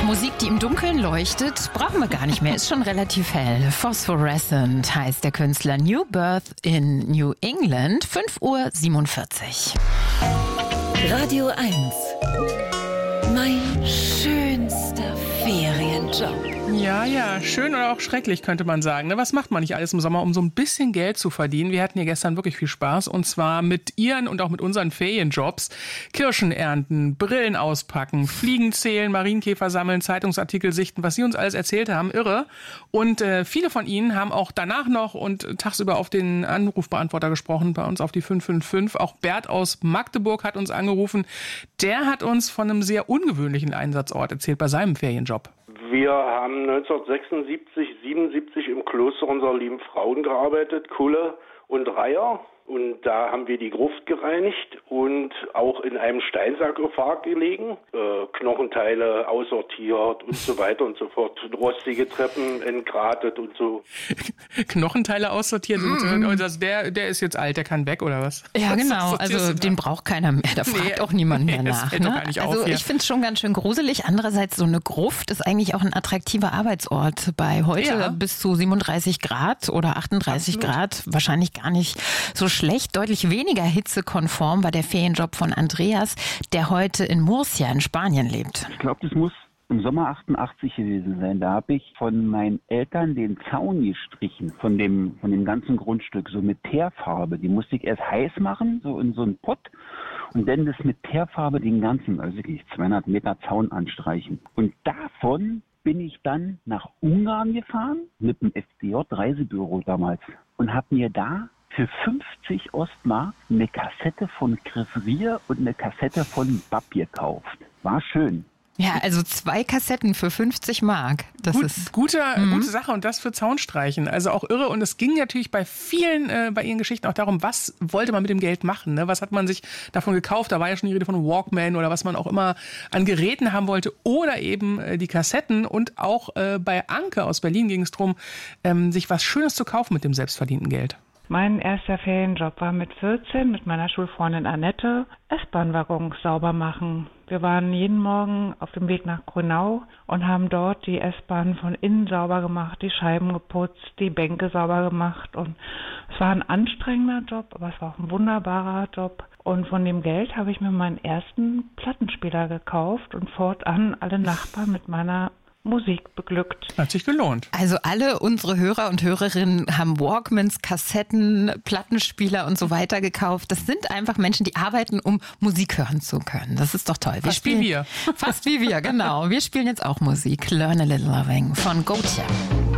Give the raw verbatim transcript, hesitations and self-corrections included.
Musik, die im Dunkeln leuchtet, brauchen wir gar nicht mehr. Ist schon relativ hell. Phosphorescent heißt der Künstler. New Birth in New England, fünf Uhr siebenundvierzig. Radio eins. Mein schönster Ferienjob. Ja, ja, schön oder auch schrecklich, könnte man sagen. Ne? Was macht man nicht alles im Sommer, um so ein bisschen Geld zu verdienen? Wir hatten hier gestern wirklich viel Spaß und zwar mit Ihren und auch mit unseren Ferienjobs. Kirschen ernten, Brillen auspacken, Fliegen zählen, Marienkäfer sammeln, Zeitungsartikel sichten, was Sie uns alles erzählt haben, irre. Und äh, viele von Ihnen haben auch danach noch und tagsüber auf den Anrufbeantworter gesprochen, bei uns auf die fünf fünf fünf. Auch Bert aus Magdeburg hat uns angerufen. Der hat uns von einem sehr ungewöhnlichen Einsatzort erzählt bei seinem Ferienjob. Wir haben neunzehnhundertsechsundsiebzig, siebenundsiebzig im Kloster unserer lieben Frauen gearbeitet, Kulle und Reiher. Und da haben wir die Gruft gereinigt und auch in einem Steinsarkophag gelegen, äh, Knochenteile aussortiert und so weiter und so fort, rostige Treppen entgratet und so. Knochenteile aussortiert? Mm. Und das, der, der ist jetzt alt, der kann weg, oder was? Ja, genau. Also den braucht keiner mehr. Da fragt nee, auch niemand mehr nee, nach. Ne? Also ich finde es schon ganz schön gruselig. Andererseits, so eine Gruft ist eigentlich auch ein attraktiver Arbeitsort. Bei heute ja. bis zu siebenunddreißig Grad oder achtunddreißig Absolut. Grad wahrscheinlich gar nicht so schlecht. Deutlich weniger hitzekonform war der Ferienjob von Andreas, der heute in Murcia in Spanien lebt. Ich glaube, das muss im Sommer achtundachtzig gewesen sein. Da habe ich von meinen Eltern den Zaun gestrichen, von dem, von dem ganzen Grundstück, so mit Teerfarbe. Die musste ich erst heiß machen, so in so einen Pott. Und dann das mit Teerfarbe den ganzen, also wirklich zweihundert Meter Zaun anstreichen. Und davon bin ich dann nach Ungarn gefahren, mit dem F D J-Reisebüro damals. Und habe mir da für fünfzig Ostmark eine Kassette von Chris Ria und eine Kassette von Bab gekauft. War schön. Ja, also zwei Kassetten für fünfzig Mark. Das Gut, ist gute, mhm. gute Sache und das für Zaunstreichen. Also auch irre. Und es ging natürlich bei vielen, äh, bei Ihren Geschichten auch darum, was wollte man mit dem Geld machen? Ne? Was hat man sich davon gekauft? Da war ja schon die Rede von Walkman oder was man auch immer an Geräten haben wollte. Oder eben äh, die Kassetten. Und auch äh, bei Anke aus Berlin ging es darum, ähm, sich was Schönes zu kaufen mit dem selbstverdienten Geld. Mein erster Ferienjob war mit vierzehn mit meiner Schulfreundin Annette S-Bahn-Waggons sauber machen. Wir waren jeden Morgen auf dem Weg nach Grünau und haben dort die S-Bahn von innen sauber gemacht, die Scheiben geputzt, die Bänke sauber gemacht. Und es war ein anstrengender Job, aber es war auch ein wunderbarer Job. Und von dem Geld habe ich mir meinen ersten Plattenspieler gekauft und fortan alle Nachbarn mit meiner Musik beglückt. Hat sich gelohnt. Also alle unsere Hörer und Hörerinnen haben Walkmans, Kassetten, Plattenspieler und so weiter gekauft. Das sind einfach Menschen, die arbeiten, um Musik hören zu können. Das ist doch toll. Wir fast spielen, wie wir. Fast wie wir, genau. Wir spielen jetzt auch Musik. Learn a Little Loving von Gotcha.